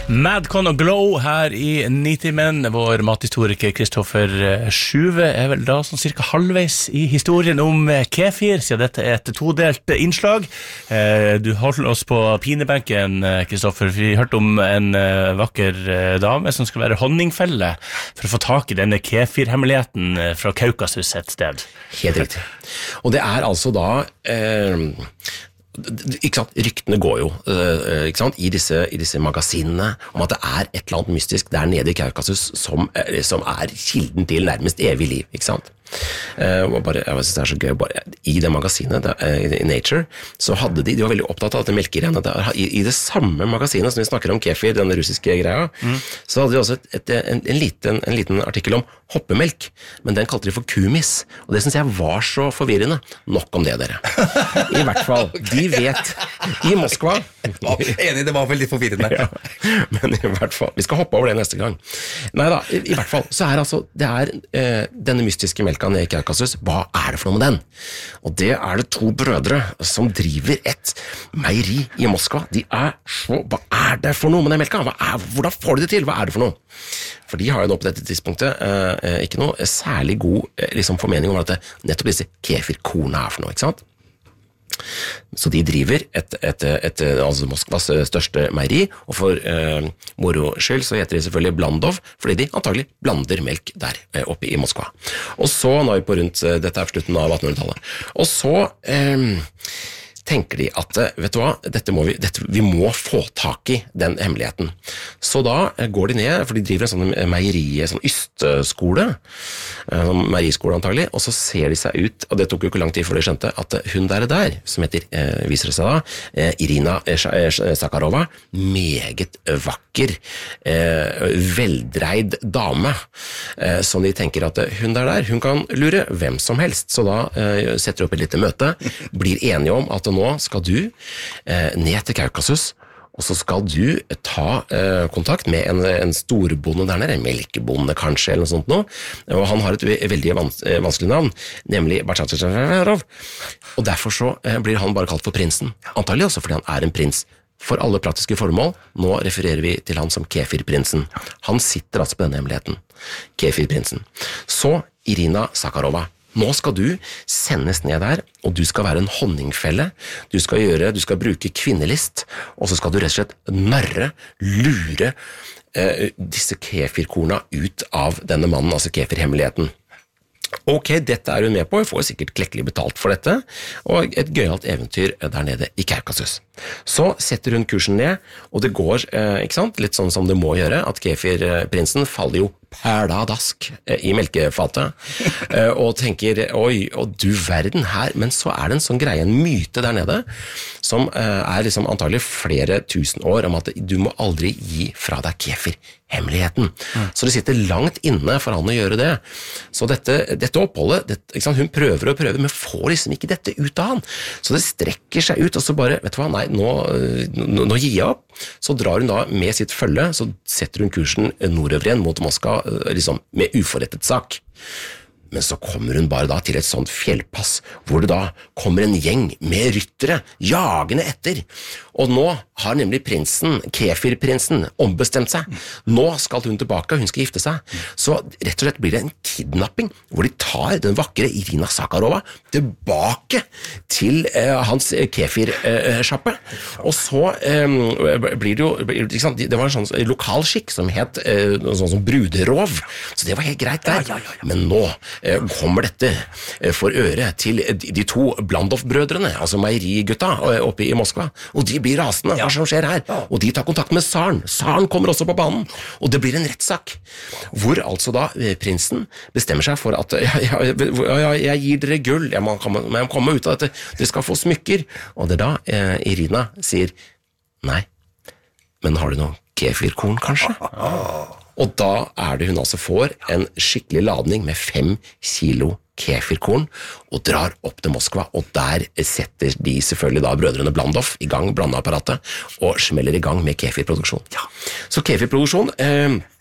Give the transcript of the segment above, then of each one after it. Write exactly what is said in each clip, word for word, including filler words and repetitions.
Madcon og Glow her i Nitimen. Vår mathistoriker Kristoffer Sjuve er vel da sånn cirka halvveis i historien om kefir, siden dette er et todelt innslag. Du holder oss på pinebenken, Kristoffer. Vi hørte om en vakker dame som skal være honningfelle for å få tak i denne kefirhemmeligheten fra Kaukasus et sted. Helt riktig. Og det er altså da... Eh, ikke sant, ryktene går jo uh, ikke sant, I, disse, i disse magasinene om at det er et eller annet mystisk der nede i Kaukasus som, uh, som er kilden til nærmest evig liv, ikke sant? Uh, og bare, jeg synes det er så gøy, bare, i det magasinet, det, uh, i Nature, så hadde de, de var veldig opptatt av dette melkereiene, i, i det samme magasinet som vi snakker om kefir, denne russiske greia, mm. så hadde de også et, et, en, en, liten, en liten artikkel om hoppemelk, men den kalte de for kumis, og det synes jeg var så forvirrende. Nok om det, dere. I hvert fall, de vet, i Moskva... Ja, enig, det var veldig forvirrende. Ja, men i hvert fall, vi skal hoppe over det neste gang. Neida, i, i hvert fall, så er altså, det er eh, denne mystiske melka nede i Kaukasus, hva er det for noe med den? Og det er det to brødre som driver et meieri i Moskva. De er så, hva er det for noe med den melka? Hva er, hvordan får de det til? Hva er det for noe? For de har jo nå på dette tidspunktet eh, ikke noe særlig god eh, liksom formening om at det, nettopp disse kefirkornene er for noe, ikke sant? Så de driver et, et, et, et altså Moskvas største meieri, og for eh, moro skyld så heter de selvfølgelig Blandov, fordi de antagelig blander melk der eh, oppe i Moskva. Og så, nå er vi på rundt, dette er på slutten av attenhundretallet, og så... Eh, tenker de at, vet du hva, dette må vi, dette, vi må få tak i den hemmeligheten. Så da går de ned, for de driver en sånn meieri, en sånn ystskole, en meieriskole antagelig, og så ser de seg ut, og det tok jo ikke lang tid før de skjønte, at hun der der, som heter, eh, viser det seg da, eh, Irina Sakharova, meget vakker, eh, veldreid dame, eh, som de tenker at hun der der, hun kan lure hvem som helst, så da eh, setter de opp et lite møte, blir enige om at nå skal du eh, ned til Kaukasus, og så skal du ta eh, kontakt med en, en storbonde der nede, en melkebonde kanskje, eller noe sånt nå, og han har et veldig vans vanskelig navn, nemlig Bachatsjarov, og derfor så eh, blir han bare kalt for prinsen, antagelig også fordi han er en prins. For alle praktiske formål, nå refererer vi til han som kefirprinsen. Han sitter altså på denne hemmeligheten, kefirprinsen. Så Irina Sakharova, nå skal du sendes ned der, og du skal være en honningfelle, du skal gjøre, du skal bruke kvinnelist, og så skal du rett og slett narre, lure eh, disse kefirkorna ut av denne mannen, altså kefirhemmeligheten. Ok, dette er hun med på, hun får sikkert klekkelig betalt for dette, og et gøyalt eventyr der nede i Kaukasus. Så setter hun kursen ned, og det går, eh, ikke sant, litt sånn som det må gjøre, at kefirprinsen faller jo perladask i melkefatet, og tenker, oi, og du verden her, men så er det en sånn greie, en myte der nede, som er liksom antagelig flere tusen år, om at du må aldri gi fra deg kefirhemmeligheten. Mm. Så det sitter langt inne for han å gjøre det. Så dette, dette oppholdet, det, ikke sant, hun prøver og prøver, men får liksom ikke dette ut av han. Så det strekker seg ut, og så bare, vet du hva, nei, nå, nå, nå gir jeg opp. Så drar hun da med sitt følge, så setter hun kursen nordover igjen mot Moskva, liksom med uforrettet sak. Men så kommer hun bare da til et sånt fjellpass, hvor det da kommer en gjeng med ryttere, jagende etter. Og nå har nemlig prinsen, kefirprinsen, ombestemt seg. Nå skal hun tilbake, hun skal gifte seg. Så rett og slett blir det en kidnapping, hvor de tar den vakre Irina Sakharova tilbake til eh, hans kefirsjappe. Og så eh, blir det jo, ikke sant, det var en sånn lokal skikk som het eh, sånn som bruderov. Så det var helt greit der. Ja, ja, ja, ja. Men nå kommer dette for øre til de to Blandov-brødrene, altså meierigutta oppe i Moskva, og de blir rasende, hva som skjer her? Og de tar kontakt med Saren. Saren kommer også på banen, og det blir en rettssak, hvor altså da prinsen bestemmer seg for at ja, ja, ja, jeg gir dere gull, jeg må komme, jeg må komme ut av dette, dere skal få smykker, og det er da eh, Irina sier, nei, men har du noe kefirkorn kanskje? Og da er det hun altså får en skikkelig ladning med fem kilo kefirkorn og drar opp til Moskva, og der setter de selvfølgelig da brødrene Blandov i gang blandeapparatet og smeller i gang med kefirproduksjon. Ja. Så kefirproduksjon, eh,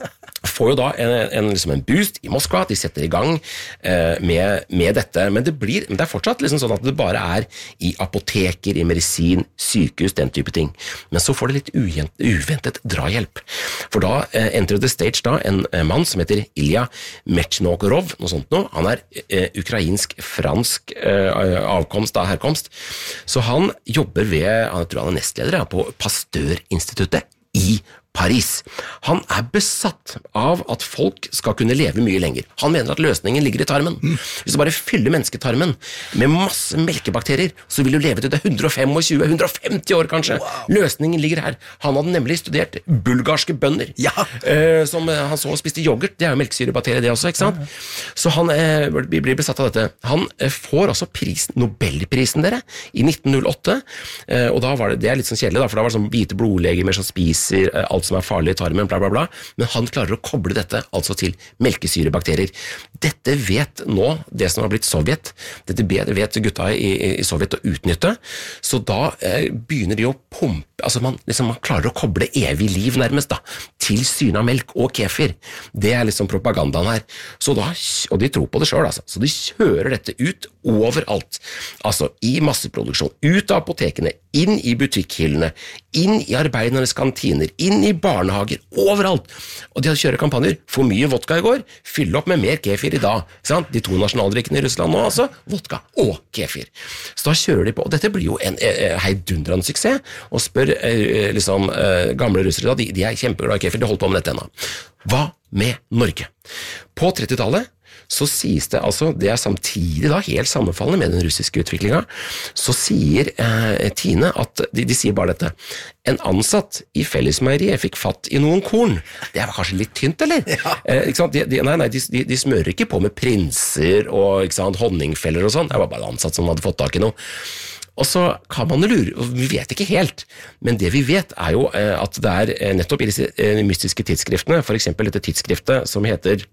får jo da en, en, liksom en boost i Moskva, de setter i gang eh, med, med dette, men det, blir, men det er fortsatt liksom sånn at det bare er i apoteker, i medisin, sykehus, den type ting. Men så får det litt ugent, uventet drahjelp. For da eh, entrer the stage da en eh, mann som heter Ilja Mechnokorov, noe sånt nå. Han er eh, ukrainsk-fransk eh, avkomst, da, herkomst. Så han jobber ved, jeg tror han er nestleder ja, på Pasteur-instituttet i Paris. Han er besatt av at folk skal kunne leve mye lenger. Han mener at løsningen ligger i tarmen. Mm. Hvis du bare fyller mennesketarmen med masse melkebakterier, så vil du leve til det er hundre og tjuefem til hundre og femti år kanskje. Wow. Løsningen ligger her. Han hadde nemlig studert bulgarske bønder, ja. eh, som han så spiste yoghurt. Det er jo melkesyrebakterier det også, ikke sant? Ja. Så han eh, blir besatt av dette. Han eh, får også prisen, Nobelprisen dere, i nitten null åtte, eh, og da var det, det er litt sånn kjedelig da, for da var det sånn hvite blodlegemer som spiser eh, alt som er farlig i tarmen, bla bla bla, men han klarer å koble dette altså til melkesyrebakterier. Dette vet nå det som har blitt Sovjet, dette vet gutta i, i Sovjet å utnytte, så da eh, begynner de å pumpe, altså man, liksom, man klarer å koble evig liv nærmest da, til syne av melk og kefir. Det er liksom propagandaen her. Så da, og de tror på det selv, altså, så de kjører dette ut overalt, altså i masseproduksjon, ut av apotekene, inn i butikkhyllene, inn i arbeidernes kantiner, inn i barnehager, overalt. Og de hadde kjørt kampanjer, for mye vodka i går, fylle opp med mer kefir i dag. Sant? De to nasjonaldrikkene i Russland nå, altså, vodka og kefir. Så da kjører de på, og dette blir jo en eh, heidundrende suksess, og spør eh, liksom, eh, gamle russere da, de, de er kjempeglade i kefir, de holdt på med dette ennå. Hva med Norge? På trettitallet, så sies det, altså det er samtidig da, helt sammenfallende med den russiske utviklingen, så sier eh, Tine at, de, de sier bare dette, en ansatt i fellesmeieriet fikk fatt i noen korn. Det var kanskje litt tynt, eller? Ja. Eh, ikke sant? De, de, nei, nei, de, de, de smører ikke på med prinser og ikke sant, honningfeller og sånn, det var bare en ansatt som hadde fått tak i noe. Og så kan man lure, og vi vet ikke helt, men det vi vet er jo eh, at det er eh, nettopp i disse eh, mystiske tidsskriftene, for eksempel dette tidsskriftet som heter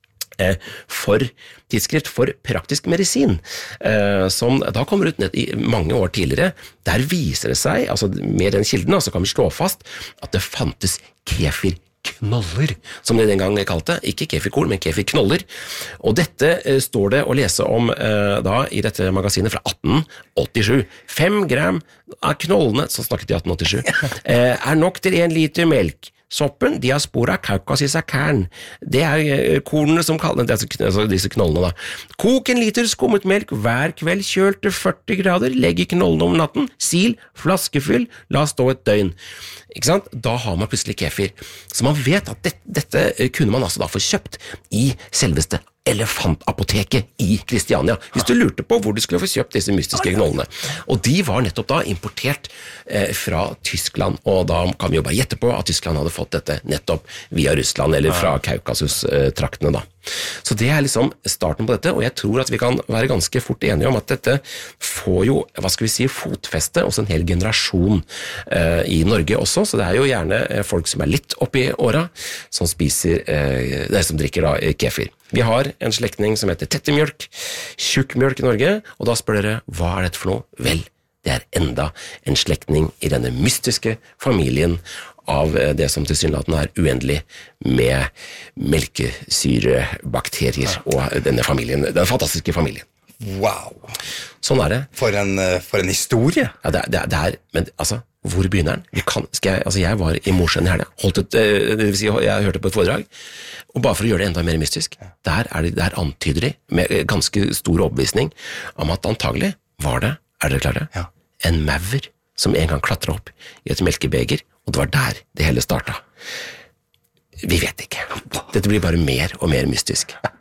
for tidsskrift for praktisk medisin, eh, som da kommer ut i mange år tidligere. Der viser det seg, altså med den kilden, så kan vi slå fast at det fantes kefirknoller, som det den gang kalte, ikke kefirkorn, men kefirknoller. Og dette eh, står det å lese om eh, da i dette magasinet fra atten åttisju. Fem gram av knollene, så snakket de atten åttisju, eh, er nok til en liter melk. Soppen, diaspora, Caucasia kern. Det er kornene som kaller det, altså disse knollene da. Kok en liter skummet melk hver kveld, kjøl til førti grader, legg i knollene om natten, sil, flaskefyll, la stå et døgn. Ikke sant? Da har man plutselig kefir. Så man vet at det, dette kunne man altså da få kjøpt i selveste Elefantapoteket i Kristiania, hvis du lurte på hvor du skulle få kjøpt disse mystiske knollene. Og de var nettopp da importert eh, fra Tyskland, og da kan vi jo bare gjette på at Tyskland hadde fått dette nettopp via Russland, eller fra Kaukasus-traktene da. Så det er liksom starten på dette, og jeg tror at vi kan være ganske fort enige om at dette får jo, hva skal vi si, fotfeste hos en hel generasjon eh, i Norge også, så det er jo gjerne eh, folk som er litt oppi åra, som spiser, eh, det som drikker da kefir. Vi har en slektning som heter tettemjølk, tjukkmjølk i Norge, og da spør dere, hva er dette for noe? Vel, det er enda en slektning i denne mystiske familien av det som tilsynelatende er uendelig med melkesyrebakterier og denne familien, den fantastiske familien. Wow! Sånn er det. For en, for en historie! Ja, det, det, det er, men altså, hvor begynner den? Vi kan, skal jeg, altså jeg var i Mosjøen i helgen, holdt et, det vil si, jeg hørte på et foredrag, og bare for å gjøre det enda mer mystisk, der, er det, der antyder de med ganske stor overbevisning om at antagelig var det, er dere klare? Ja. En maur som en gang klatret opp i et melkebeger, og det var der det hele startet. Vi vet ikke. Dette blir bare mer og mer mystisk.